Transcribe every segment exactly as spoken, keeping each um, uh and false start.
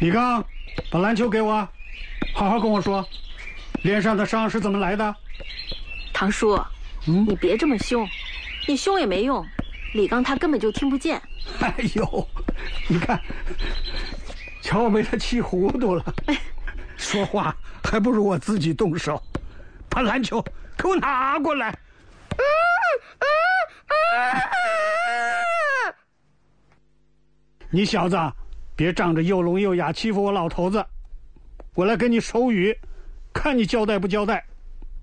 李刚，把篮球给我，好好跟我说，脸上的伤是怎么来的？ 唐叔， 嗯， 你别这么凶，你凶也没用，李刚他根本就听不见。 哎呦，你看，瞧我被他气糊涂了，说话还不如我自己动手。把篮球给我拿过来。你小子别仗着又聋又哑欺负我老头子，我来给你手语，看你交代不交代。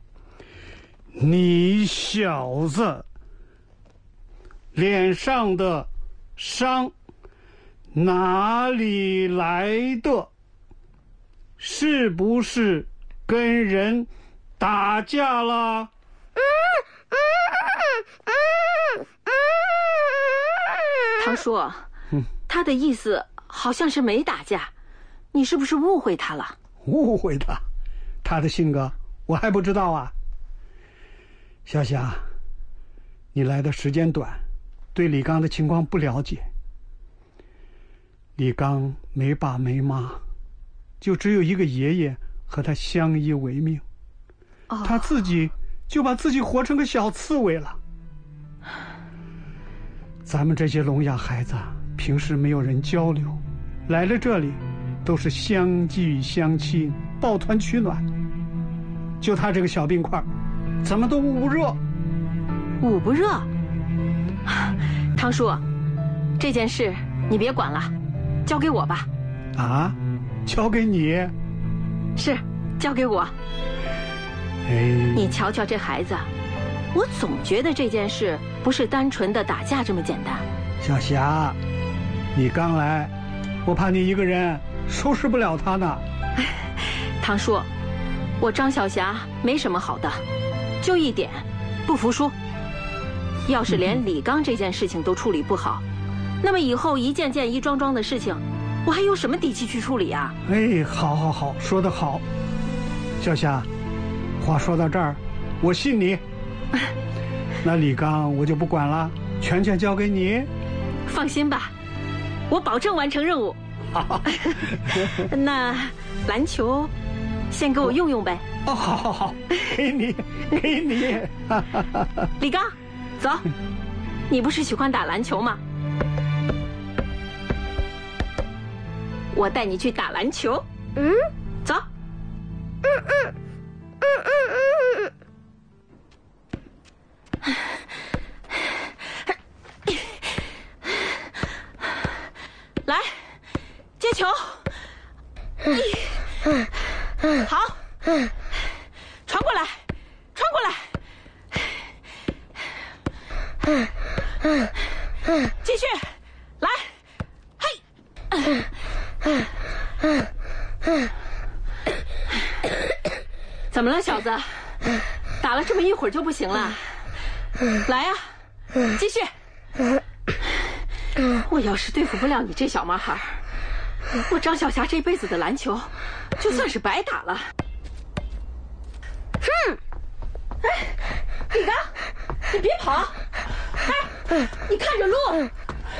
你小子脸上的伤哪里来的？是不是跟人打架了？ 唐叔， 嗯， 他的意思好像是没打架，你是不是误会他了？ 误会他？他的性格我还不知道啊。小霞，你来的时间短，对李刚的情况不了解。李刚没爸没妈，就只有一个爷爷和他相依为命， 哦， 他自己就把自己活成个小刺猬了。咱们这些聋哑孩子平时没有人交流，来了这里都是相聚相亲，抱团取暖。就他这个小冰块，怎么都捂不热。 捂不热？唐叔，这件事你别管了，交给我吧。 啊？交给你？ 是，交给我。 哎， 你瞧瞧这孩子，我总觉得这件事不是单纯的打架这么简单。 小霞，你刚来，我怕你一个人收拾不了他呢。 唐叔，我张小霞没什么好的，就一点，不服输。要是连李刚这件事情都处理不好，那么以后一件件一桩桩的事情，我还有什么底气去处理啊？ 哎，好好好，说得好。小霞，话说到这儿，我信你。那李刚我就不管了，全权交给你。 放心吧，我保证完成任务。那篮球先给我用用呗。 哦，好好好，给你，给你。 李刚，走，你不是喜欢打篮球吗？我带你去打篮球。嗯，走。嗯嗯嗯嗯嗯嗯。来，接球。好，传过来，传过来。继续，来，嘿。怎么了，小子？打了这么一会儿就不行了？来呀，继续。我要是对付不了你这小毛孩，我张小霞这辈子的篮球就算是白打了。嗯，哎，李刚，你别跑！哎，你看着路。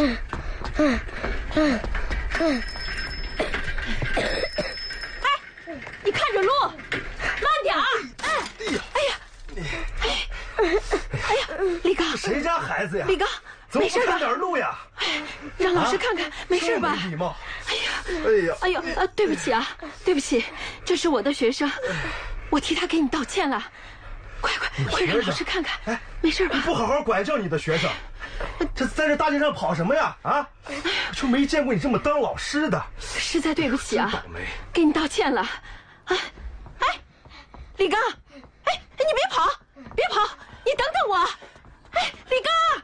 哎，你看着路，慢点儿。哎呀，哎呀，哎呀，李刚， 谁家孩子呀？ 李刚， 怎么不没事吧？ 看点路呀？ 让老师看看，没事吧？ 没礼貌。 哎呀， 哎呀， 哎呦，呃，对不起啊，对不起，这是我的学生，我替他给你道歉了。快快快，让老师看看。哎，没事吧？ 你不好好管教你的学生，这在这大街上跑什么呀？啊，就没见过你这么当老师的。 实在对不起啊， 倒霉， 给你道歉了。啊，哎，李刚，哎，你别跑，别跑，你等等我。哎，李刚。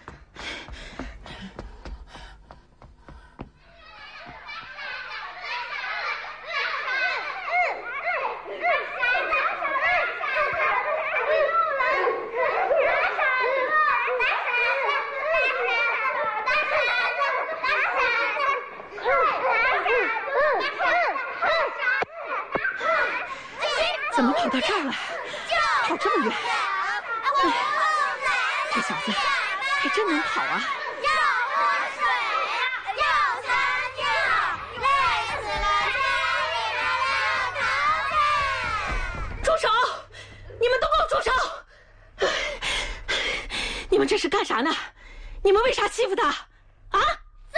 怎么跑到这儿来？跑这么远？这小子还真能跑啊！ 要喝水呀，要餐厅，累死了。 们这是干啥呢？你们为啥欺负他？啊？ 走！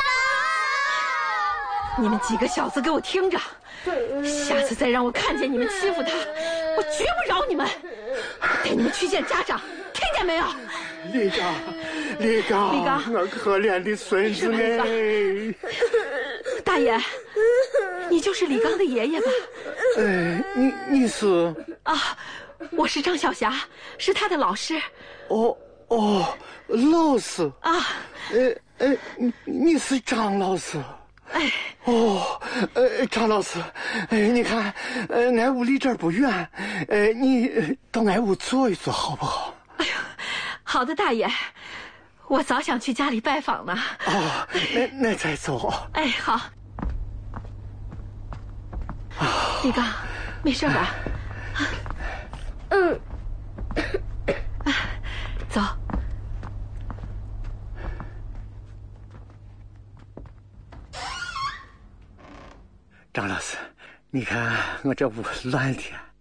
你们几个小子给我听着，下次再让我看见你们欺负他，我绝不饶你们！带你们去见家长，听见没有？ 李刚，李刚， 李刚， 我可怜的孙子哎！ 大爷，你就是李刚的爷爷吧？ 哎，你你是？ 啊，我是张小霞，是他的老师。 哦哦，老师啊， 呃呃，你你是张老师？ 哎， 哦，呃，张老师，哎，你看，呃，俺屋离这儿不远，呃，你到俺屋坐一坐好不好？ 哎呦，好的，大爷，我早想去家里拜访呢。 哦，那那再走。 哎，好。李刚，没事吧？ 嗯。 走。 张老师，你看我这屋乱的。